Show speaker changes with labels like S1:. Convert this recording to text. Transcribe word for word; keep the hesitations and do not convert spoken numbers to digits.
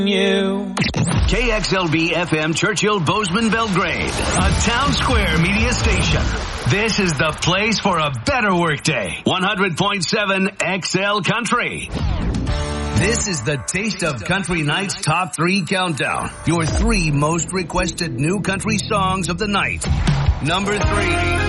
S1: You.
S2: K X L B F M Churchill Bozeman Belgrade, a town square media station. This is the place for a better workday. one hundred point seven X L Country. This is the Taste of Country Night's Top three Countdown. Your three most requested new country songs of the night. Number three.